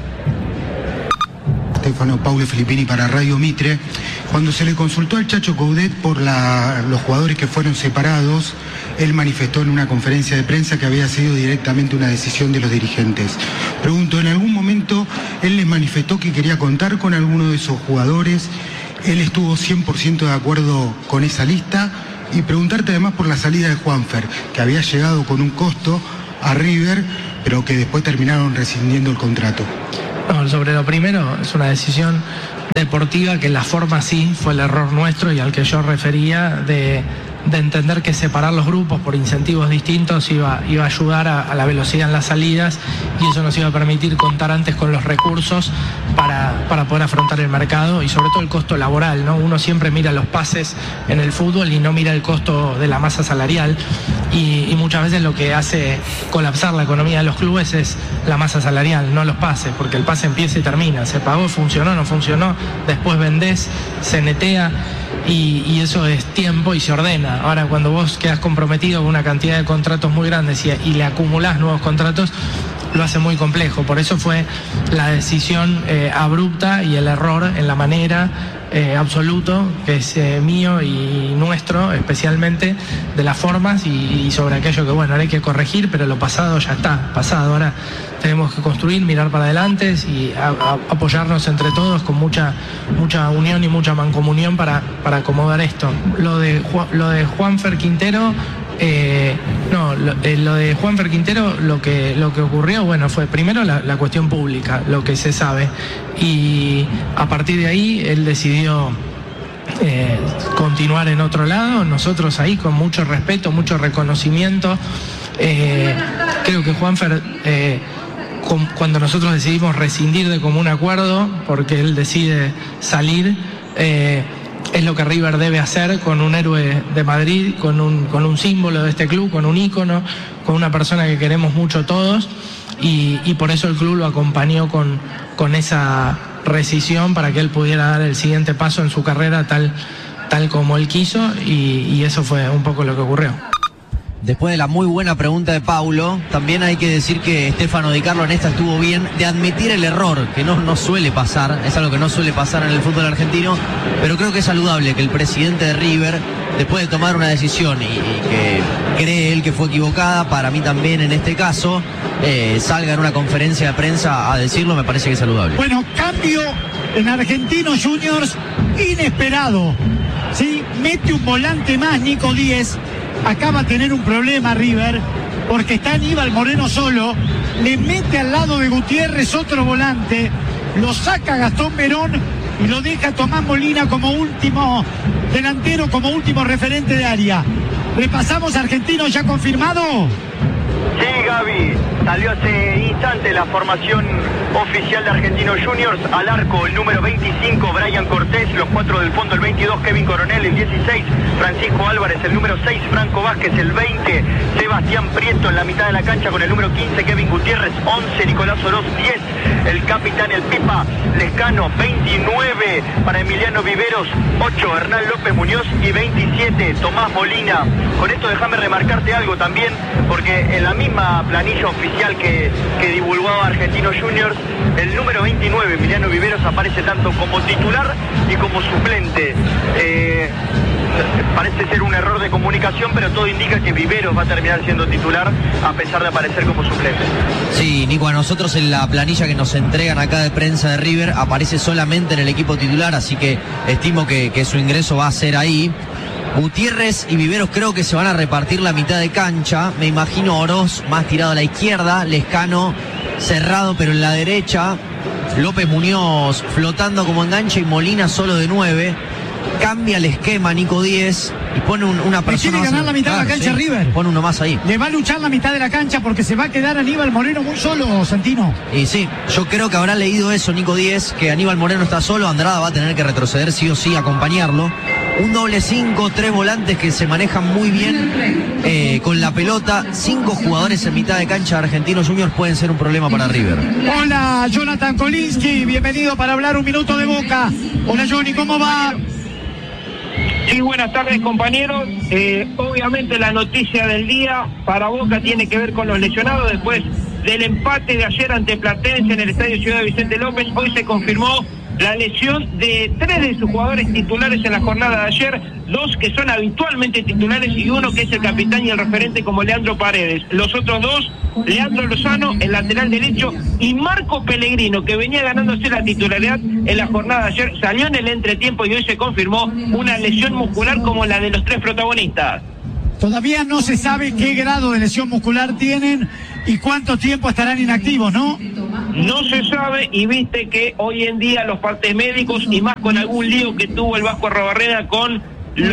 Stefano Paulo Filippini para Radio Mitre. Cuando se le consultó al Chacho Coudet por la, los jugadores que fueron separados, él manifestó en una conferencia de prensa que había sido directamente una decisión de los dirigentes. Pregunto, ¿en algún momento él les manifestó que quería contar con alguno de esos jugadores? ¿Él estuvo cien por ciento de acuerdo con esa lista? Y preguntarte además por la salida de Juanfer, que había llegado con un costo a River, pero que después terminaron rescindiendo el contrato. No, sobre lo primero, es una decisión deportiva que la forma sí fue el error nuestro y al que yo refería de, de entender que separar los grupos por incentivos distintos iba, iba a ayudar a, a la velocidad en las salidas y eso nos iba a permitir contar antes con los recursos para, para poder afrontar el mercado y sobre todo el costo laboral, ¿no? Uno siempre mira los pases en el fútbol y no mira el costo de la masa salarial y, y muchas veces lo que hace colapsar la economía de los clubes es la masa salarial, no los pases, porque el pase empieza y termina, se pagó, funcionó, no funcionó, después vendés, se netea y, y eso es tiempo y se ordena. Ahora cuando vos quedas comprometido con una cantidad de contratos muy grandes y, y le acumulás nuevos contratos, lo hace muy complejo. Por eso fue la decisión eh, abrupta y el error en la manera eh, absoluto, que es eh, mío y nuestro, especialmente de las formas y, y sobre aquello que, bueno, ahora hay que corregir, pero lo pasado ya está, pasado. Ahora tenemos que construir, mirar para adelante y a, a, apoyarnos entre todos con mucha mucha unión y mucha mancomunión para, para acomodar esto. Lo de, lo de Juanfer Quintero... Eh, no, lo, eh, lo de Juanfer Quintero, lo que, lo que ocurrió, bueno, fue primero la, la cuestión pública, lo que se sabe, y a partir de ahí él decidió eh, continuar en otro lado, nosotros ahí con mucho respeto, mucho reconocimiento, eh, creo que Juanfer, eh, con, cuando nosotros decidimos rescindir de común acuerdo, porque él decide salir, eh, es lo que River debe hacer con un héroe de Madrid, con un, con un símbolo de este club, con un ícono, con una persona que queremos mucho todos y, y por eso el club lo acompañó con, con esa rescisión para que él pudiera dar el siguiente paso en su carrera tal, tal como él quiso y, y eso fue un poco lo que ocurrió. Después de la muy buena pregunta de Paulo, también hay que decir que Stefano Di Carlo en esta estuvo bien de admitir el error, que no, no suele pasar, es algo que no suele pasar en el fútbol argentino, pero creo que es saludable que el presidente de River, después de tomar una decisión y, y que cree él que fue equivocada, para mí también en este caso, eh, salga en una conferencia de prensa a decirlo, me parece que es saludable. Bueno, cambio en Argentinos Juniors inesperado, ¿sí? Mete un volante más, Nico Díez. Acaba de tener un problema River, porque está Aníbal Moreno solo, le mete al lado de Gutiérrez otro volante, lo saca Gastón Verón y lo deja Tomás Molina como último delantero, como último referente de área. Repasamos Argentinos ya confirmado. Sí, Gaby, salió hace instante la formación oficial de Argentinos Juniors. Al arco el número veinticinco, Brian Cortés, los cuatro del fondo, el veintidós, Kevin Coronel, el dieciséis, Francisco Álvarez, el número seis, Franco Vázquez, el veinte, Sebastián Prieto en la mitad de la cancha con el número quince, Kevin Gutiérrez, once, Nicolás Oroz, diez, el capitán, el Pipa Lescano, veintinueve para Emiliano Viveros, ocho, Hernán López Muñoz y veintisiete, Tomás Molina. Con esto déjame remarcarte algo también, porque en la misma planilla oficial que, que divulgó Argentinos Juniors, el número veintinueve, Emiliano Viveros, aparece tanto como titular y como suplente. Eh, parece ser un error de comunicación, pero todo indica que Viveros va a terminar siendo titular a pesar de aparecer como suplente. Sí, Nico, a nosotros en la planilla que nos entregan acá de prensa de River aparece solamente en el equipo titular, así que estimo que, que su ingreso va a ser ahí. Gutiérrez y Viveros creo que se van a repartir la mitad de cancha. Me imagino Oroz más tirado a la izquierda, Lescano cerrado pero en la derecha, López Muñoz flotando como enganche y Molina solo de nueve. Cambia el esquema Nico Díez y pone un, una persona. Quiere ganar la mitad claro, de la cancha sí, River. Pone uno más ahí. Le va a luchar la mitad de la cancha porque se va a quedar Aníbal Moreno muy solo, Santino. Y sí, yo creo que habrá leído eso Nico Díez, que Aníbal Moreno está solo, Andrada va a tener que retroceder sí o sí, acompañarlo. Un doble cinco, tres volantes que se manejan muy bien eh, con la pelota. Cinco jugadores en mitad de cancha de Argentinos Juniors pueden ser un problema para River. Hola, Jonathan Kolinsky, bienvenido para hablar un minuto de Boca. Hola, Johnny, ¿cómo va? Sí, buenas tardes, compañeros. Eh, obviamente la noticia del día para Boca tiene que ver con los lesionados después del empate de ayer ante Platense en el Estadio Ciudad Vicente López. Hoy se confirmó la lesión de tres de sus jugadores titulares en la jornada de ayer, dos que son habitualmente titulares y uno que es el capitán y el referente como Leandro Paredes. Los otros dos, Leandro Lozano, el lateral derecho, y Marco Pellegrino, que venía ganándose la titularidad en la jornada de ayer, salió en el entretiempo y hoy se confirmó una lesión muscular como la de los tres protagonistas. Todavía no se sabe qué grado de lesión muscular tienen y cuánto tiempo estarán inactivos, ¿no? No se sabe, y viste que hoy en día los partes médicos, y más con algún lío que tuvo el Vasco Arrobarrena con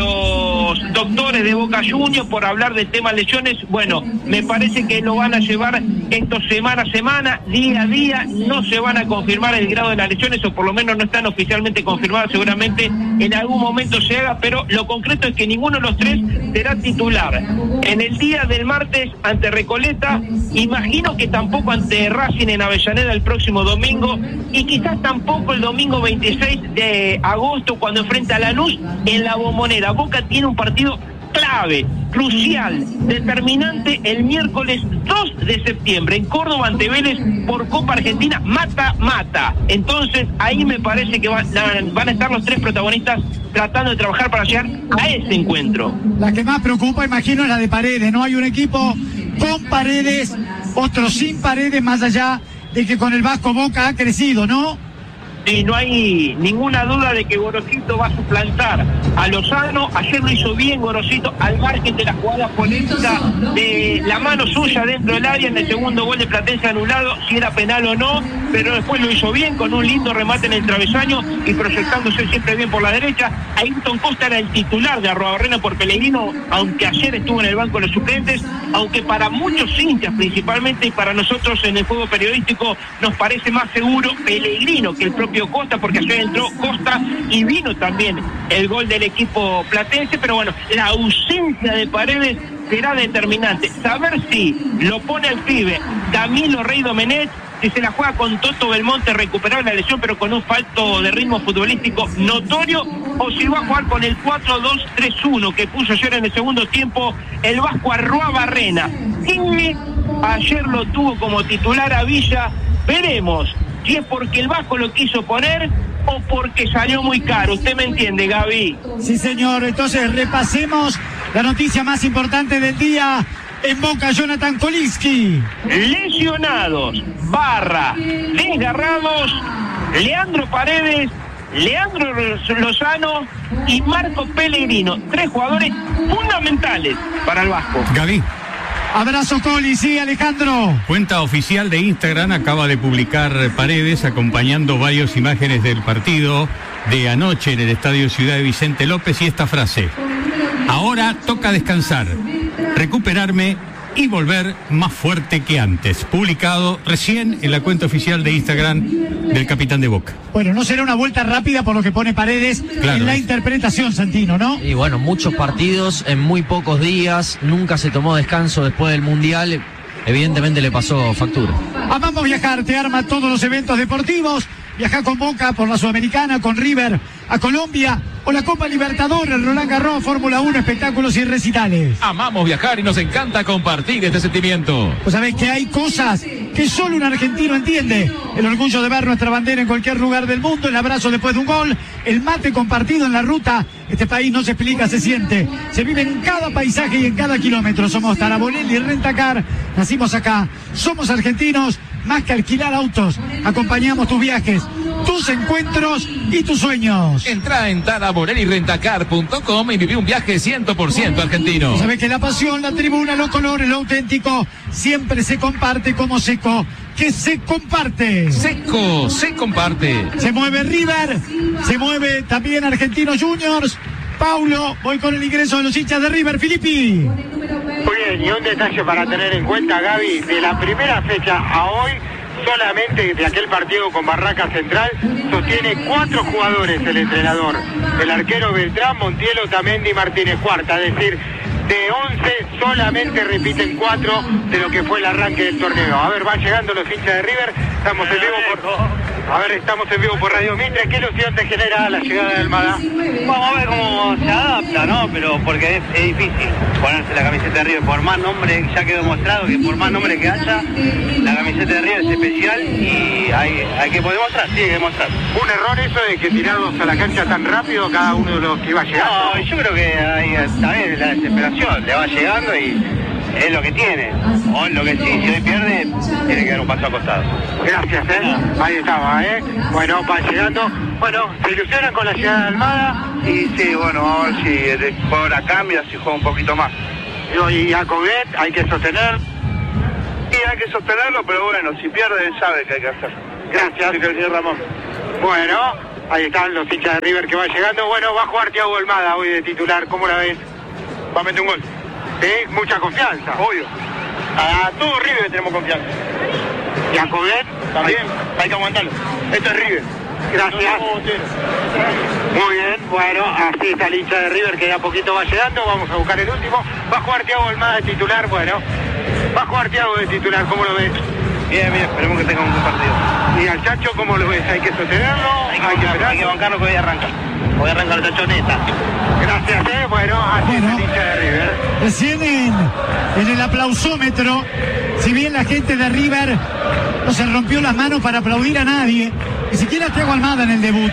los doctores de Boca Juniors por hablar del tema lesiones, bueno, me parece que lo van a llevar esto semana a semana, día a día, no se van a confirmar el grado de las lesiones, o por lo menos no están oficialmente confirmadas, seguramente en algún momento se haga, pero lo concreto es que ninguno de los tres será titular. En el día del martes ante Recoleta, imagino que tampoco ante Racing en Avellaneda el próximo domingo, y quizás tampoco el domingo veintiséis de agosto cuando enfrenta a Lanús en la Bombonera. Boca tiene un partido clave, crucial, determinante el miércoles dos de septiembre en Córdoba ante Vélez por Copa Argentina, mata-mata. Entonces ahí me parece que van, van a estar los tres protagonistas tratando de trabajar para llegar a ese encuentro. La que más preocupa, imagino, es la de Paredes, ¿no? Hay un equipo con Paredes, otro sin Paredes, más allá de que con el Vasco Boca ha crecido, ¿no? Sí, no hay ninguna duda de que Gorosito va a suplantar a Lozano. Ayer lo hizo bien Gorosito, al margen de la jugada política de la mano suya dentro del área en el segundo gol de Platense anulado, si era penal o no, pero después lo hizo bien con un lindo remate en el travesaño y proyectándose siempre bien por la derecha. Ayrton Costa era el titular de Arrobarrena por Pellegrino, aunque ayer estuvo en el banco de los suplentes, aunque para muchos hinchas principalmente y para nosotros en el juego periodístico nos parece más seguro Pellegrino que el propio Costa, porque ayer entró Costa y vino también el gol del equipo platense, pero bueno, la ausencia de Paredes será determinante. Saber si lo pone al pibe Camilo Rey Domenech, si se la juega con Toto Belmonte, recuperar la lesión pero con un falto de ritmo futbolístico notorio, o si va a jugar con el cuatro dos tres uno que puso ayer en el segundo tiempo el Vasco Arrobarrena. Y ayer lo tuvo como titular a Villa, veremos si es porque el Vasco lo quiso poner o porque salió muy caro. ¿Usted me entiende, Gaby? Sí, señor. Entonces repasemos la noticia más importante del día en Boca. Jonathan Kolinsky. Lesionados, barra, desgarrados, Leandro Paredes, Leandro Lozano y Marco Pellegrino. Tres jugadores fundamentales para el Vasco. Gaby. Abrazo, Coli, sí, Alejandro. Cuenta oficial de Instagram acaba de publicar Paredes acompañando varias imágenes del partido de anoche en el Estadio Ciudad Vicente López y esta frase: ahora toca descansar, recuperarme y volver más fuerte que antes. Publicado recién en la cuenta oficial de Instagram del capitán de Boca. Bueno, no será una vuelta rápida por lo que pone Paredes claro, en la interpretación, Santino, ¿no? Y bueno, muchos partidos en muy pocos días, nunca se tomó descanso después del Mundial, evidentemente le pasó factura. Amamos viajar, te arma todos los eventos deportivos, viaja con Boca por la Sudamericana, con River a Colombia, o la Copa Libertadores, Roland Garros, Fórmula uno, espectáculos y recitales. Amamos viajar y nos encanta compartir este sentimiento. Pues sabés que hay cosas que solo un argentino entiende. El orgullo de ver nuestra bandera en cualquier lugar del mundo, el abrazo después de un gol, el mate compartido en la ruta. Este país no se explica, se siente. Se vive en cada paisaje y en cada kilómetro. Somos Taraborelli y Rentacar. Nacimos acá. Somos argentinos. Más que alquilar autos, acompañamos tus viajes, tus encuentros y tus sueños. Entra en taraborelli rentacar punto com y viví un viaje cien por ciento argentino. Sabes que la pasión, la tribuna, los colores, lo auténtico, siempre se comparte como Seco. Que se comparte. Seco, se comparte. Se mueve River, se mueve también Argentinos Juniors. Paulo, voy con el ingreso de los hinchas de River. Filippi. Muy bien, y un detalle para tener en cuenta, Gaby, de la primera fecha a hoy, solamente de aquel partido con Barraca Central, sostiene cuatro jugadores el entrenador. El arquero Beltrán, Montiel, Otamendi y Martínez Cuarta, es decir, de once solamente repiten cuatro de lo que fue el arranque del torneo. A ver, van llegando los hinchas de River, estamos en vivo por... A ver, estamos en vivo por Radio Mitre. ¿Qué ilusión te genera la llegada de Almada? Vamos a ver cómo se adapta, ¿no? Pero porque es, es difícil ponerse la camiseta de River. Por más nombre, ya quedó demostrado que por más nombre que haya, la camiseta de River es especial y hay, hay que poder demostrar, sí, hay que demostrar. ¿Un error eso de que tirarlos a la cancha tan rápido cada uno de los que iba llegando? No, yo creo que ahí también la desesperación, le va llegando y es lo que tiene. O lo que sí, si hoy pierde, tiene que dar un paso a costado. Gracias, ¿eh? Ahí estaba, ¿eh? Bueno, va llegando. Bueno, ¿se ilusionan con la llegada de Almada? Y sí, bueno, vamos a ver si el juego la cambia, si juega un poquito más. Y a Coudet hay que sostener. Sí, hay que sostenerlo, pero bueno, si pierde, él sabe que hay que hacer. Gracias, señor Ramón. Bueno, ahí están los hinchas de River que van llegando. Bueno, va a jugar Thiago Almada hoy de titular. ¿Cómo la ves? Va a meter un gol. Sí, mucha confianza. Obvio. A todo River tenemos confianza. ¿Y a Coudet? También, hay, hay que aguantarlo. Esto es River. Gracias. Muy bien, bueno, así está el hincha de River que de a poquito va llegando. Vamos a buscar el último. Va a jugar Thiago Almada de titular. Bueno, va a jugar Thiago de titular. ¿Cómo lo ves? Bien, bien, esperemos que tenga un buen partido. ¿Y al Chacho cómo lo ves? ¿Hay que sostenerlo? Hay que, hay que, hay que bancarlo que hoy arranca. Hoy arranca el Chacho neta. Gracias, eh. Bueno, así bueno, es el hincha de River. Recién en, en el aplausómetro, si bien la gente de River no se rompió las manos para aplaudir a nadie, ni siquiera Thiago Almada en el debut,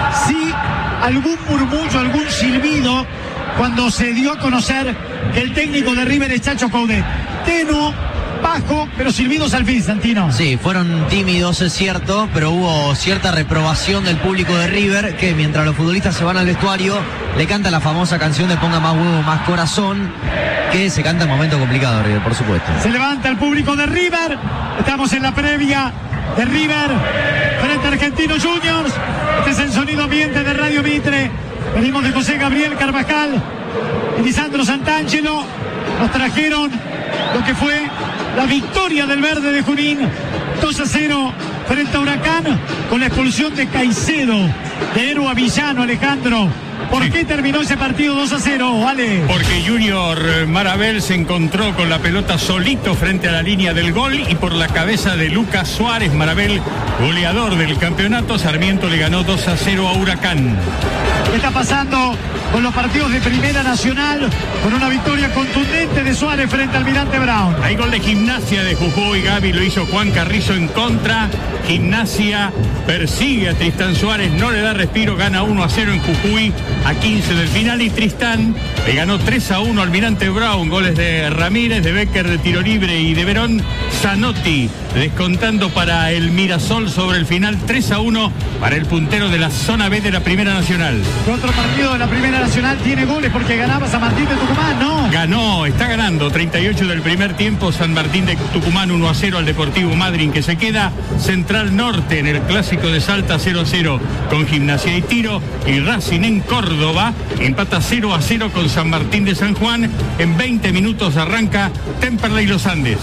sí algún murmullo, algún silbido cuando se dio a conocer que el técnico de River es Chacho Coudet. Tenuo, bajo, pero silbidos al fin, Santino. Sí, fueron tímidos, es cierto, pero hubo cierta reprobación del público de River, que mientras los futbolistas se van al vestuario, le canta la famosa canción de Ponga más huevo, más corazón, que se canta en momento complicado, River, por supuesto. Se levanta el público de River, estamos en la previa de River frente a Argentinos Juniors. Este es el sonido ambiente de Radio Mitre. Venimos de José Gabriel Carvajal y Lisandro Santangelo. Nos trajeron lo que fue la victoria del Verde de Junín, dos a cero frente a Huracán, con la expulsión de Caicedo, de Héroe Villano. Alejandro, ¿por sí. qué terminó ese partido dos a cero, vale? Porque Junior Marabel se encontró con la pelota solito frente a la línea del gol y por la cabeza de Lucas Suárez. Marabel, goleador del campeonato. Sarmiento le ganó dos a cero a Huracán. ¿Qué está pasando con los partidos de Primera Nacional? Con una victoria contundente de Suárez frente al Almirante Brown. Hay gol de Gimnasia de Jujuy. Gaby, lo hizo Juan Carrizo en contra. Gimnasia persigue a Tristán Suárez, no le da respiro, gana uno a cero en Jujuy a quince del final. Y Tristán le ganó tres a uno al Almirante Brown. Goles de Ramírez, de Becker, de tiro libre y de Verón. Zanotti descontando para el Mirasol sobre el final. Tres a uno para el puntero de la zona B de la Primera Nacional. Otro partido de la Primera Nacional tiene goles porque ganaba San Martín de Tucumán, ¿no? Ganó, está ganando. treinta y ocho del primer tiempo. San Martín de Tucumán uno a cero al Deportivo Madryn, que se queda. Central Norte en el Clásico de Salta cero a cero con Gimnasia y Tiro. Y Racing en Córdoba empata cero a cero con San Martín de San Juan. En veinte minutos arranca Temperley Los Andes.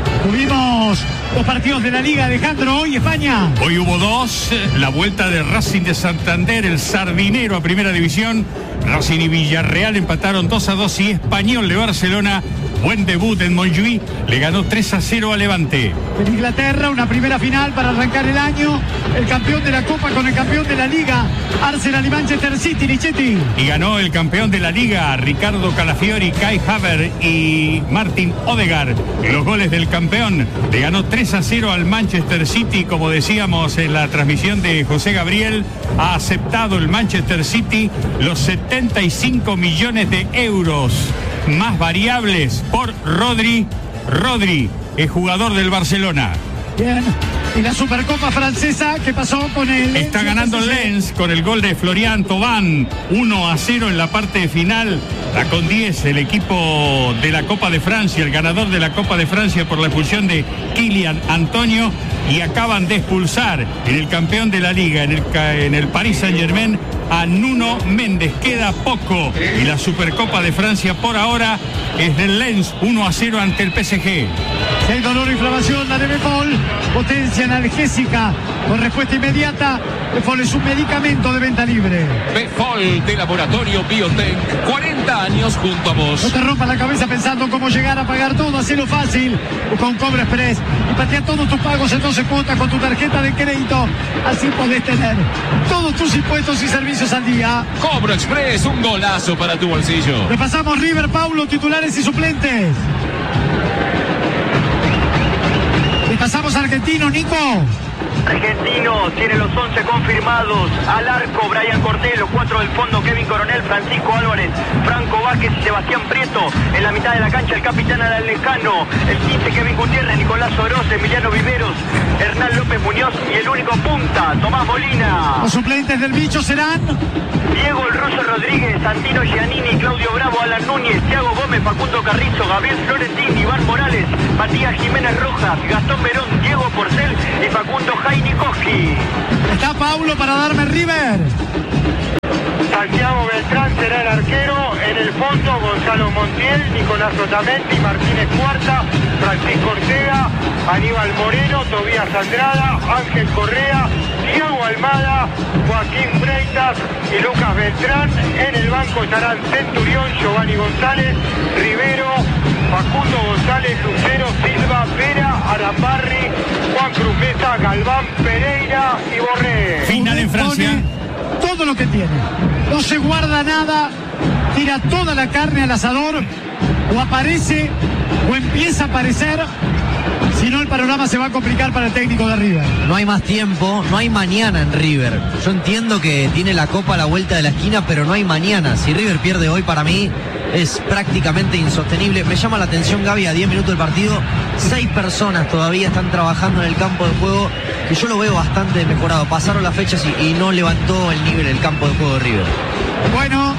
Tuvimos dos partidos de la Liga, Alejandro, hoy España. Hoy hubo dos, la vuelta de Racing de Santander, el Sardinero a Primera División. Racing y Villarreal empataron dos a dos y Español de Barcelona Buen debut en Montjuïc, le ganó tres a cero a Levante. En Inglaterra, una primera final para arrancar el año. El campeón de la Copa con el campeón de la Liga, Arsenal y Manchester City, Lichetti. Y ganó el campeón de la Liga, Ricardo Calafiori, Kai Havertz y Martin Odegaard. Los goles del campeón, le ganó tres a cero al Manchester City, como decíamos en la transmisión de José Gabriel. Ha aceptado el Manchester City los setenta y cinco millones de euros más variables por Rodri. Rodri es jugador del Barcelona. Bien. Y la Supercopa francesa, ¿qué pasó con el... Está ganando el Lens con el gol de Florian Thauvin, uno a cero en la parte final. La con diez, el equipo de la Copa de Francia, el ganador de la Copa de Francia por la expulsión de Kylian Antonio. Y acaban de expulsar en el campeón de la Liga, en el, en el Paris Saint-Germain, a Nuno Méndez. Queda poco y la Supercopa de Francia por ahora es del Lens, uno a cero ante el P S G. Si hay dolor o inflamación, dale Befol, potencia analgésica con respuesta inmediata. Befol es un medicamento de venta libre. Befol de Laboratorio Biotech, cuarenta años junto a vos. No te rompas la cabeza pensando cómo llegar a pagar todo, hacelo fácil con Cobra Express y patea todos tus pagos en doce cuotas con tu tarjeta de crédito. Así podés tener todos tus impuestos y servicios al día. Cobra Express, un golazo para tu bolsillo. Repasamos River, Paulo, titulares y suplentes. Repasamos Argentino, Nico. Argentino tiene los once confirmados. Al arco, Brian Cortés. Los cuatro del fondo, Kevin Coronel, Francisco Álvarez, Franco Vázquez y Sebastián Prieto. En la mitad de la cancha, el capitán Alan Lejano. El quince, Kevin Gutiérrez, Nicolás Oroz, Emiliano Viveros, Hernán López Muñoz y el único punta, Tomás Molina. Los suplentes del bicho serán Diego El Ruso Rodríguez, Santino Giannini, Claudio Bravo, Alan Núñez, Thiago Gómez, Facundo Carrizo, Gabriel Florentín, Iván Morales, Matías Jiménez Rojas, Gastón Verón, Diego Porcel y Facundo Jainikoski. Está Paulo para darme River. Santiago Beltrán será el arquero. En el fondo, Gonzalo Montiel, Nicolás Otamendi, Martínez Cuarta, Francisco Ortega, Aníbal Moreno, Tobías Andrada, Ángel Correa, Thiago Almada, Joaquín Freitas y Lucas Beltrán. En el banco estarán Centurión, Giovanni González, Rivero, Facundo González, Lucero, Silva, Vera, Arambarri, Juan Cruz Mesa, Galván, Pereira y Borré. Final en Francia. Todo lo que tiene. No se guarda nada, tira toda la carne al asador, o aparece o empieza a aparecer. Si no, el panorama se va a complicar para el técnico de River. No hay más tiempo, no hay mañana en River. Yo entiendo que tiene la Copa a la vuelta de la esquina, pero no hay mañana. Si River pierde hoy, para mí es prácticamente insostenible. Me llama la atención, Gaby, a diez minutos del partido, seis personas todavía están trabajando en el campo de juego, que yo lo veo bastante mejorado. Pasaron las fechas y, y no levantó el nivel el campo de juego de River. Bueno,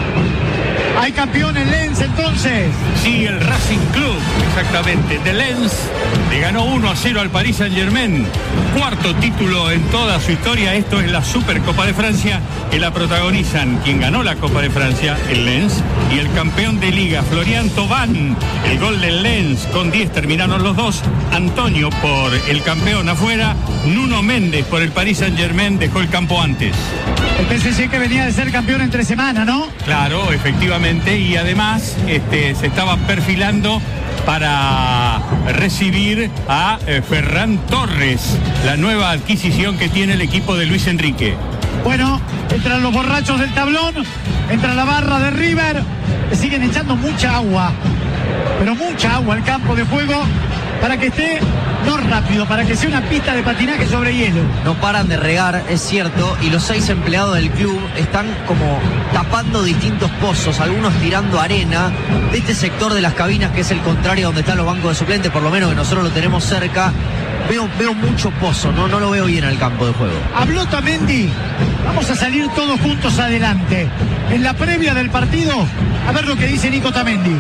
hay campeón en Lens entonces. Sí, el Racing Club, exactamente. De Lens le ganó uno a cero al Paris Saint-Germain. Cuarto título en toda su historia. Esto es la Supercopa de Francia, que la protagonizan quien ganó la Copa de Francia, el Lens, y el campeón de Liga, Florian Thauvin. El gol del Lens, con diez terminaron los dos. Antonio por el campeón afuera. Nuno Méndez por el Paris Saint-Germain dejó el campo antes. El P S G que venía de ser campeón entre semana, ¿no? Claro, efectivamente, y además este, se estaba perfilando para recibir a eh, Ferran Torres, la nueva adquisición que tiene el equipo de Luis Enrique. Bueno, entran los borrachos del tablón, entra la barra de River, le siguen echando mucha agua, pero mucha agua al campo de juego para que esté, no rápido, para que sea una pista de patinaje sobre hielo. No paran de regar, es cierto, y los seis empleados del club están como tapando distintos pozos, algunos tirando arena de este sector de las cabinas, que es el contrario donde están los bancos de suplentes, por lo menos que nosotros lo tenemos cerca. Veo, veo mucho pozo, no, no lo veo bien en el campo de juego. Habló Tamendi, vamos a salir todos juntos adelante. En la previa del partido, a ver lo que dice Nico Tamendi.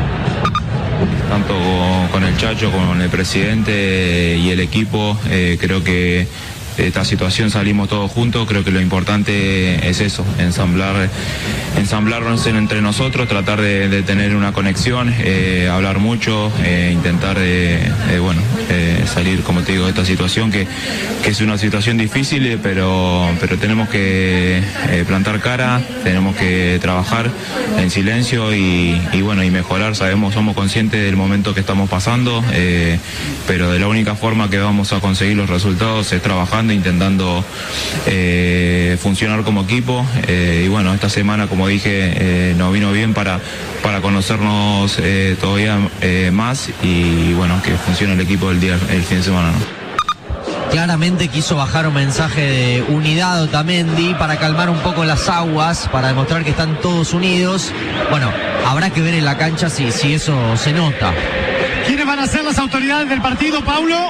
Tanto con, con el Chacho, con el presidente y el equipo, eh, creo que de esta situación salimos todos juntos. Creo que lo importante es eso, ensamblar, ensamblarnos entre nosotros, tratar de, de tener una conexión, eh, hablar mucho, eh, intentar de, de bueno, eh, salir, como te digo, de esta situación que, que es una situación difícil, pero, pero tenemos que eh, plantar cara, tenemos que trabajar en silencio y, y bueno, y mejorar. Sabemos, somos conscientes del momento que estamos pasando, eh, pero de la única forma que vamos a conseguir los resultados es trabajando, intentando eh, funcionar como equipo, eh, y bueno, esta semana, como dije, eh, nos vino bien para, para conocernos eh, todavía eh, más y bueno, que funcione el equipo el día, el fin de semana, ¿no? Claramente quiso bajar un mensaje de unidad Otamendi para calmar un poco las aguas, para demostrar que están todos unidos. Bueno, habrá que ver en la cancha si, si eso se nota. ¿Quiénes van a ser las autoridades del partido, Paulo?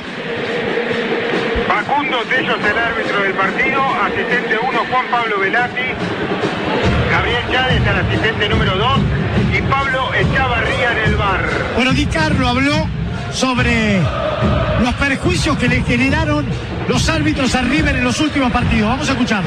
Facundo Tello es el árbitro del partido, asistente uno Juan Pablo Velati, Gabriel Chávez el asistente número dos y Pablo Echavarría en el bar. Bueno, Di Carlo habló sobre los perjuicios que le generaron los árbitros a River en los últimos partidos. Vamos a escucharlo.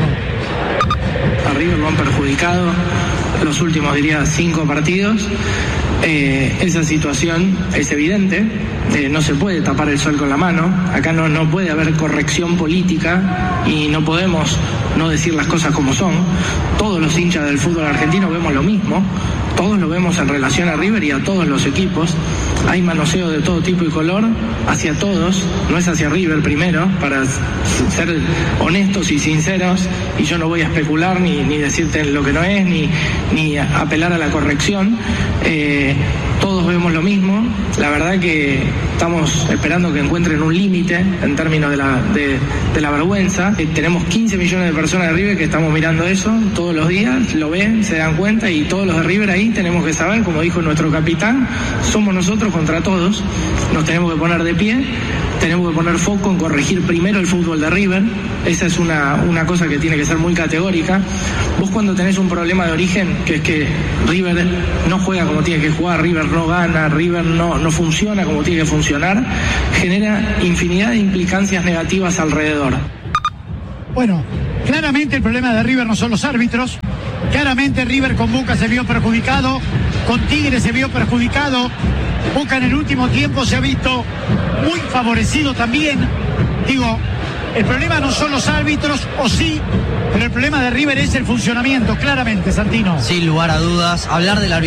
A River lo han perjudicado los últimos, diría, cinco partidos. Eh, esa situación es evidente, eh, no se puede tapar el sol con la mano, acá no, no puede haber corrección política y no podemos no decir las cosas como son. Todos los hinchas del fútbol argentino vemos lo mismo, todos lo vemos en relación a River y a todos los equipos. Hay manoseo de todo tipo y color hacia todos, no es hacia River primero, para ser honestos y sinceros, y yo no voy a especular ni, ni decirte lo que no es, ni, ni apelar a la corrección. Eh, todos vemos lo mismo, la verdad que estamos esperando que encuentren un límite en términos de la, de, de la vergüenza. Eh, tenemos quince millones de personas de River que estamos mirando eso todos los días, lo ven, se dan cuenta, y todos los de River ahí tenemos que saber, como dijo nuestro capitán, somos nosotros contra todos, nos tenemos que poner de pie, tenemos que poner foco en corregir primero el fútbol de River. Esa es una, una cosa que tiene que ser muy categórica. Vos cuando tenés un problema de origen, que es que River no juega como tiene que jugar, River no gana, River no, no funciona como tiene que funcionar, genera infinidad de implicancias negativas alrededor. Bueno, claramente el problema de River no son los árbitros, claramente River con Boca se vio perjudicado, con Tigre se vio perjudicado, Boca en el último tiempo se ha visto muy favorecido también. Digo, el problema no son los árbitros, o sí, pero el problema de River es el funcionamiento, claramente, Santino. Sin lugar a dudas, hablar del